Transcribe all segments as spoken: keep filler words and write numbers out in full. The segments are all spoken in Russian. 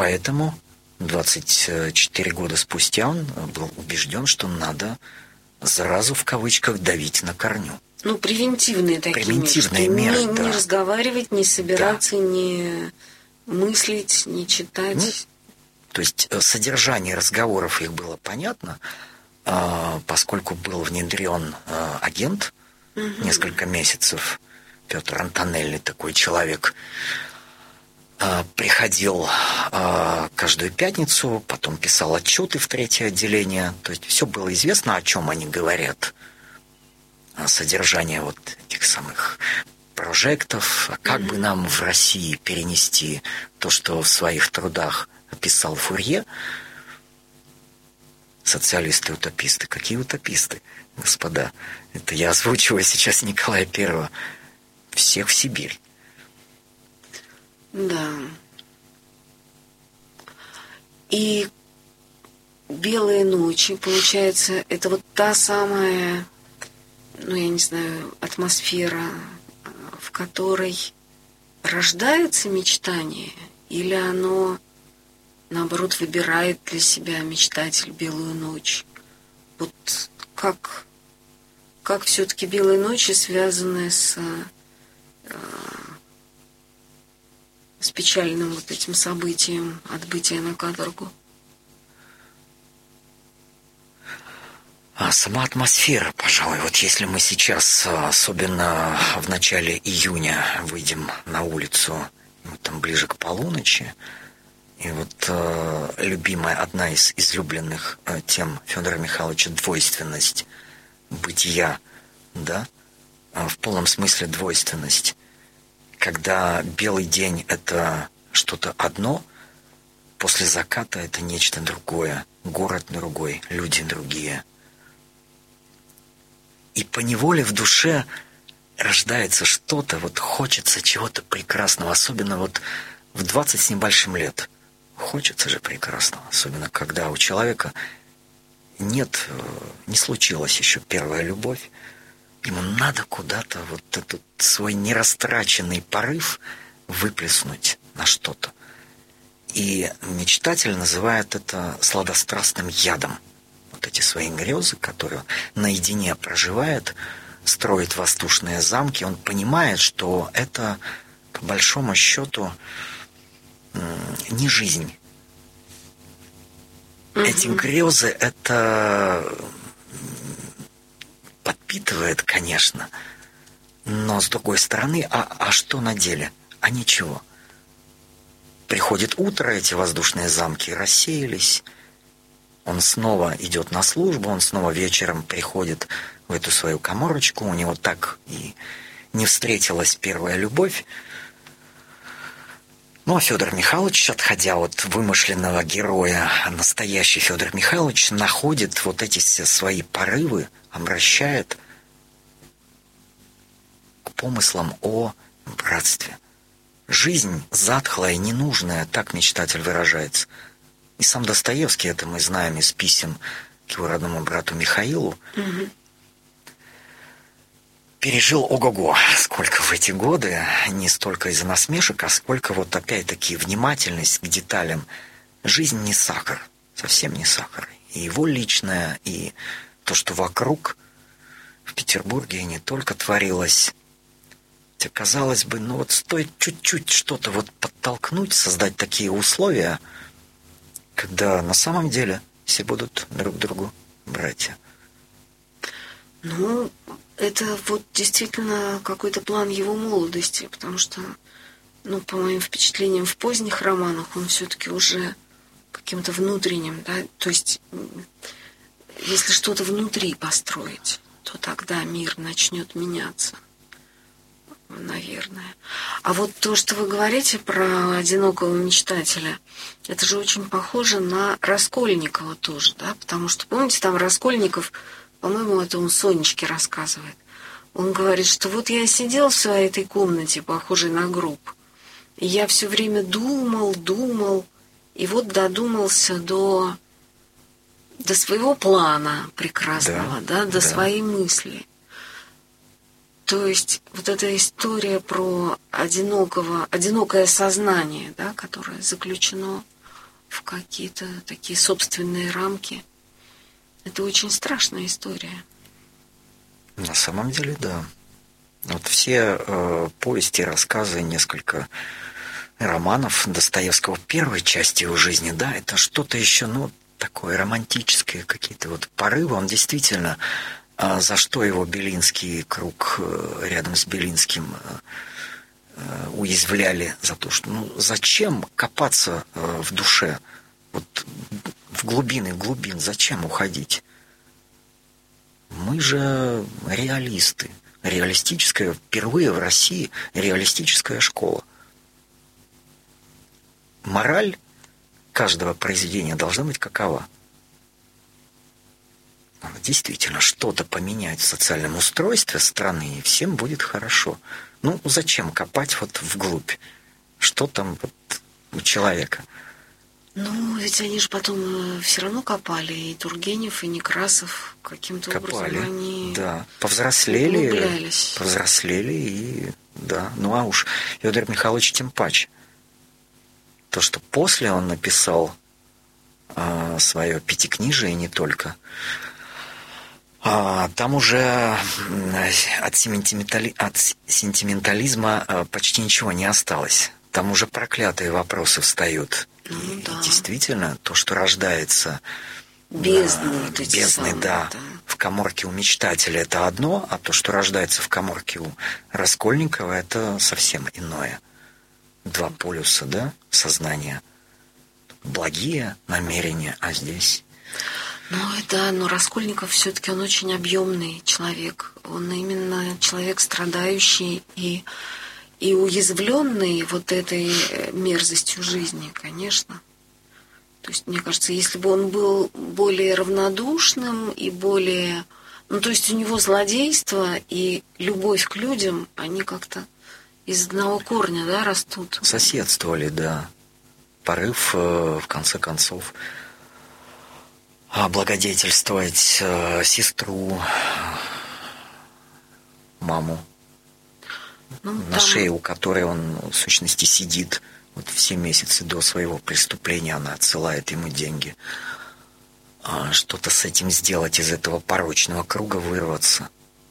поэтому двадцать четыре года спустя он был убежден, что надо заразу в кавычках давить на корню. Ну, превентивные такие превентивные меры. меры, Не, да. не разговаривать, не собираться, да. не мыслить, не читать. Ну, то есть содержание разговоров их было понятно, поскольку был внедрен агент угу. несколько месяцев. Петр Антонелли, такой человек, приходил каждую пятницу, потом писал отчеты в третье отделение. То есть все было известно, о чем они говорят. Содержание вот этих самых прожектов, как mm-hmm. бы нам в России перенести то, что в своих трудах описал Фурье. Социалисты-утописты. Какие утописты, господа? Это я озвучиваю сейчас Николая Первого. Всех в Сибирь. Да. И «Белые ночи», получается, это вот та самая, ну, я не знаю, атмосфера, в которой рождается мечтание, или оно, наоборот, выбирает для себя мечтатель белую ночь? Вот как, как все-таки «Белые ночи» связаны с, с печальным вот этим событием отбытия на каторгу? А сама атмосфера, пожалуй, вот если мы сейчас, особенно в начале июня, выйдем на улицу, вот там ближе к полуночи, и вот э, любимая, одна из излюбленных э, тем Федора Михайловича — двойственность бытия, да, э, в полном смысле двойственность, когда белый день — это что-то одно, после заката это нечто другое, город другой, люди другие. И поневоле в душе рождается что-то, вот хочется чего-то прекрасного, особенно вот в двадцать с небольшим лет. Хочется же прекрасного, особенно когда у человека нет, не случилась еще первая любовь. Ему надо куда-то вот этот свой нерастраченный порыв выплеснуть на что-то. И мечтатель называет это сладострастным ядом. Вот эти свои грезы, которые он наедине проживает, строит воздушные замки, он понимает, что это, по большому счету, не жизнь. Mm-hmm. Эти грезы это подпитывает, конечно, но с другой стороны, а, а что на деле? А ничего. Приходит утро, эти воздушные замки рассеялись. Он снова идет на службу, он снова вечером приходит в эту свою каморочку, у него так и не встретилась первая любовь. Ну, а Федор Михайлович, отходя от вымышленного героя, настоящий Федор Михайлович находит вот эти все свои порывы, обращает к помыслам о братстве. Жизнь затхлая, ненужная, так мечтатель выражается. И сам Достоевский, это мы знаем из писем к его родному брату Михаилу, угу. пережил ого-го, сколько в эти годы, не столько из-за насмешек, а сколько вот опять-таки внимательность к деталям. Жизнь не сахар, совсем не сахар. И его личное, и то, что вокруг в Петербурге не только творилось. Хотя, казалось бы, ну вот стоит чуть-чуть что-то вот подтолкнуть, создать такие условия, когда на самом деле все будут друг другу братья. Ну, это вот действительно какой-то план его молодости, потому что, ну, по моим впечатлениям, в поздних романах он все-таки уже каким-то внутренним, да, то есть если что-то внутри построить, то тогда мир начнет меняться, наверное. А вот то, что вы говорите про одинокого мечтателя, это же очень похоже на Раскольникова тоже, да, потому что, помните, там Раскольников, по-моему, это он Сонечке рассказывает. Он говорит, что вот я сидел в своей этой комнате, похожей на гроб, и я все время думал, думал, и вот додумался до, до своего плана прекрасного, да, да, до да. своей мысли. То есть вот эта история про одинокого, одинокое сознание, да, которое заключено в какие-то такие собственные рамки. Это очень страшная история. На самом деле, да. Вот все э, повести, рассказы, несколько романов Достоевского первой части его жизни, да, это что-то еще, ну, такое романтическое, какие-то вот порывы. Он действительно, э, за что его Белинский круг э, рядом с Белинским э, э, уязвляли, за то, что, ну, зачем копаться э, в душе, вот в глубины глубин, зачем уходить? Мы же реалисты. Реалистическая, впервые в России реалистическая школа. Мораль каждого произведения должна быть какова? Надо действительно что-то поменять в социальном устройстве страны, и всем будет хорошо. Ну, зачем копать вот вглубь? Что там вот у человека? Ну, ведь они же потом все равно копали, и Тургенев, и Некрасов каким-то Копали, образом они да, повзрослели, углублялись. повзрослели, и да, ну а уж Федор Михайлович тем паче. То, что после он написал а, свое пятикнижие, и не только, а, там уже от, сентиментали... от сентиментализма а, почти ничего не осталось. Там уже проклятые вопросы встают. Ну, и, да. и действительно, то, что рождается бездны, а, вот эти бездны, самые, да, да. в каморке у мечтателя это одно, а то, что рождается в каморке у Раскольникова, это совсем иное. Два полюса, да, сознания. Благие намерения, а здесь... Ну да, но Раскольников все-таки он очень объемный человек. Он именно человек страдающий и, и уязвленный вот этой мерзостью жизни, конечно. То есть, мне кажется, если бы он был более равнодушным и более... Ну, то есть у него злодейство и любовь к людям, они как-то из одного корня, да, растут. Соседствовали, да. Порыв, в конце концов, облагодетельствовать сестру, маму, ну, на там... шее у которой он, в сущности, сидит. Вот все месяцы до своего преступления она отсылает ему деньги. А что-то с этим сделать, из этого порочного круга вырваться.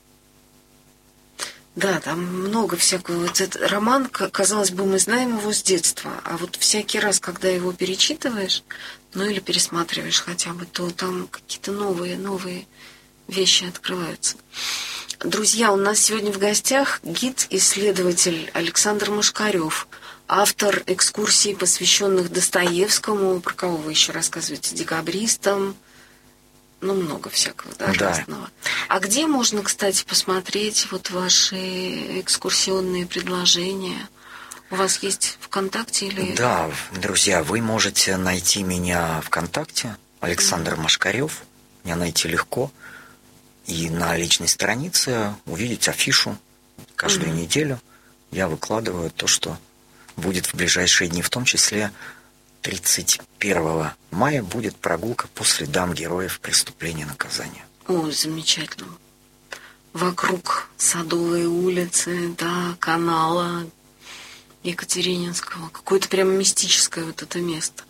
Да, там много всякого. Вот этот роман, казалось бы, мы знаем его с детства, а вот всякий раз, когда его перечитываешь, ну или пересматриваешь хотя бы, то там какие-то новые, новые вещи открываются. Друзья, у нас сегодня в гостях гид-исследователь Александр Машкарев, автор экскурсий, посвященных Достоевскому. Про кого вы еще рассказываете? Декабристам. Ну, много всякого, да, да, разного. А где можно, кстати, посмотреть вот ваши экскурсионные предложения? У вас есть ВКонтакте или... Да, друзья, вы можете найти меня ВКонтакте, Александр mm-hmm. Машкарев. Меня найти легко. И на личной странице увидеть афишу каждую mm-hmm. неделю. Я выкладываю то, что будет в ближайшие дни, в том числе тридцать первого мая будет прогулка по следам героев преступления и наказания. О, замечательно. Вокруг Садовой улицы, да, канала Екатерининского. Какое-то прямо мистическое вот это место.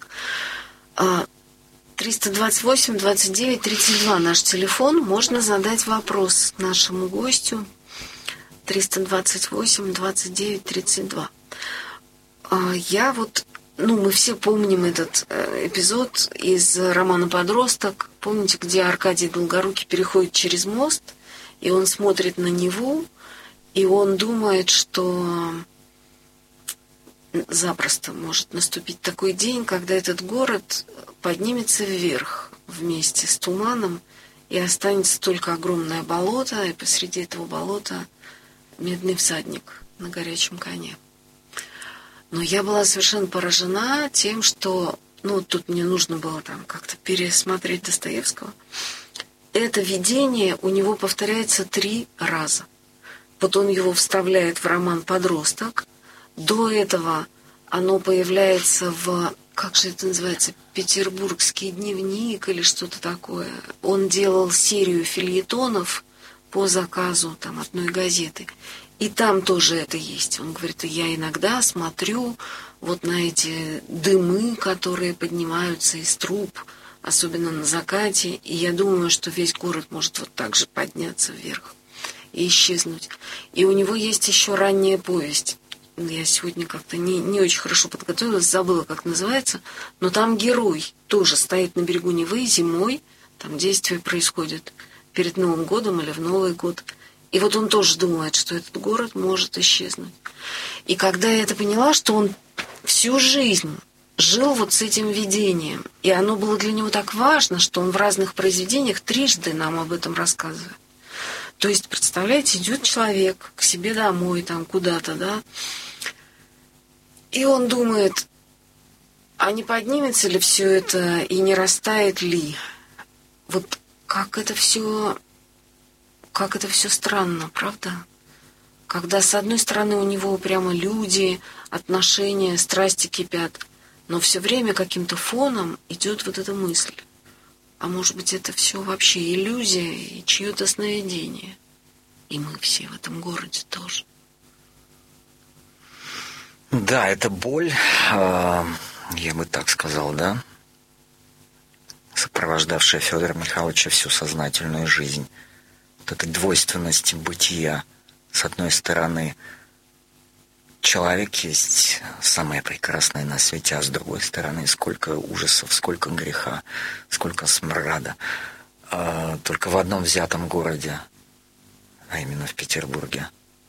триста двадцать восемь двадцать девять тридцать два наш телефон. Можно задать вопрос нашему гостю. триста двадцать восемь двадцать девять тридцать два. Я вот... Ну, мы все помним этот э, эпизод из романа «Подросток». Помните, где Аркадий Долгорукий переходит через мост, и он смотрит на Неву, и он думает, что запросто может наступить такой день, когда этот город поднимется вверх вместе с туманом, и останется только огромное болото, и посреди этого болота медный всадник на горячем коне. Но я была совершенно поражена тем, что, ну, тут мне нужно было там как-то пересмотреть Достоевского. Это видение у него повторяется три раза. Вот он его вставляет в роман «Подросток». До этого оно появляется в, как же это называется, «Петербургский дневник» или что-то такое. Он делал серию фельетонов по заказу там одной газеты. И там тоже это есть. Он говорит, я иногда смотрю вот на эти дымы, которые поднимаются из труб, особенно на закате. И я думаю, что весь город может вот так же подняться вверх и исчезнуть. И у него есть еще ранняя повесть. Я сегодня как-то не, не очень хорошо подготовилась, забыла, как называется. Но там герой тоже стоит на берегу Невы зимой. Там действие происходит перед Новым годом или в Новый год. И вот он тоже думает, что этот город может исчезнуть. И когда я это поняла, что он всю жизнь жил вот с этим видением, и оно было для него так важно, что он в разных произведениях трижды нам об этом рассказывает. То есть, представляете, идет человек к себе домой, там куда-то, да, и он думает, а не поднимется ли все это и не растает ли? Вот как это все, как это все странно, правда? Когда с одной стороны у него прямо люди, отношения, страсти кипят, но все время каким-то фоном идет вот эта мысль. А может быть, это все вообще иллюзия и чье-то сновидение. И мы все в этом городе тоже. Да, это боль, я бы так сказал, да, сопровождавшая Федора Михайловича всю сознательную жизнь. Вот эта двойственность бытия. С одной стороны, человек есть самое прекрасное на свете, а с другой стороны, сколько ужасов, сколько греха, сколько смрада. А только в одном взятом городе, а именно в Петербурге.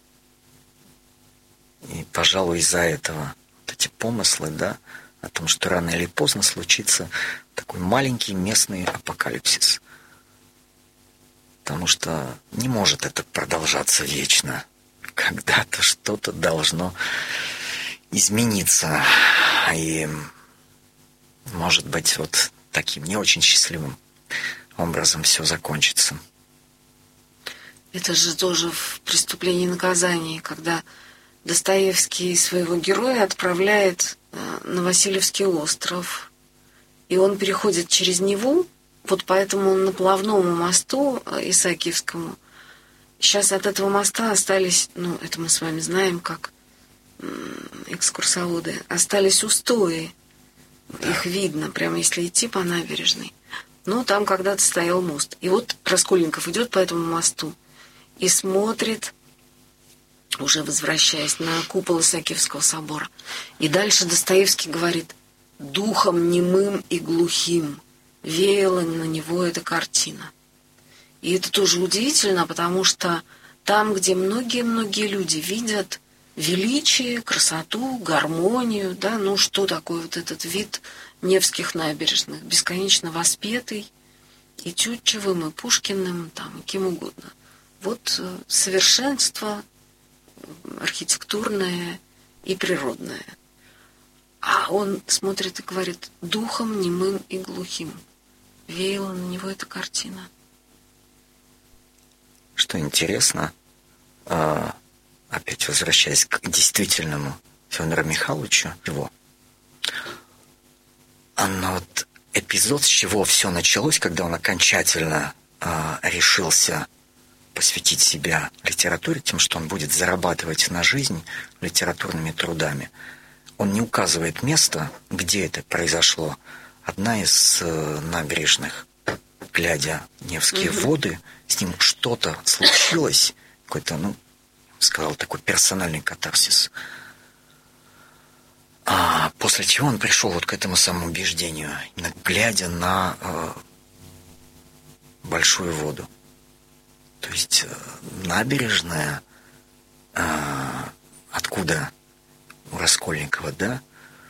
И, пожалуй, из-за этого вот эти помыслы, да, о том, что рано или поздно случится такой маленький местный апокалипсис. Потому что не может это продолжаться вечно. Когда-то что-то должно измениться. И, может быть, вот таким не очень счастливым образом все закончится. Это же тоже в «Преступлении и наказании», когда Достоевский своего героя отправляет на Васильевский остров, и он переходит через Неву, вот по этому наплавному мосту Исаакиевскому. Сейчас от этого моста остались, ну, это мы с вами знаем, как экскурсоводы, остались устои. Да. Их видно, прямо если идти по набережной. Ну, там когда-то стоял мост. И вот Раскольников идет по этому мосту и смотрит, уже возвращаясь, на купол Исаакиевского собора. И дальше Достоевский говорит: «Духом немым и глухим веяла на него эта картина». И это тоже удивительно, потому что там, где многие-многие люди видят величие, красоту, гармонию, да, ну что такое вот этот вид Невских набережных, бесконечно воспетый и Тютчевым, и Пушкиным, там, и кем угодно. Вот совершенство архитектурное и природное. А он смотрит и говорит: духом немым и глухим веяла на него эта картина. Что интересно, опять возвращаясь к действительному Федору Михайловичу, его, но вот эпизод, с чего все началось, когда он окончательно решился посвятить себя литературе, тем, что он будет зарабатывать на жизнь литературными трудами. Он не указывает место, где это произошло. Одна из набережных, глядя Невские угу. воды, с ним что-то случилось, какой-то, ну, сказал, такой персональный катарсис. А после чего он пришел вот к этому самоубеждению, глядя на э, большую воду. То есть э, набережная, э, откуда у Раскольникова, да,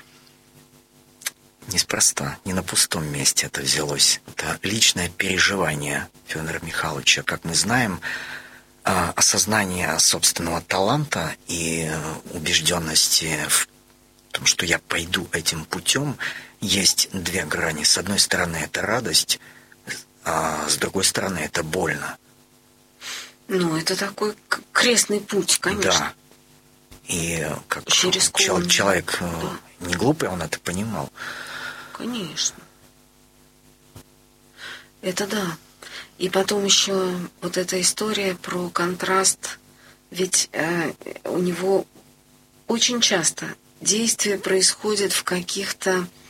неспроста, не на пустом месте это взялось. Это личное переживание Федора Михайловича. Как мы знаем, осознание собственного таланта и убежденности в том, что я пойду этим путем, есть две грани. С одной стороны, это радость, а с другой стороны, это больно. Ну, это такой крестный путь, конечно. Да. И как Через человек да. не глупый, он это понимал. Конечно. Это да. И потом еще вот эта история про контраст. Ведь э, у него очень часто действие происходит в каких-то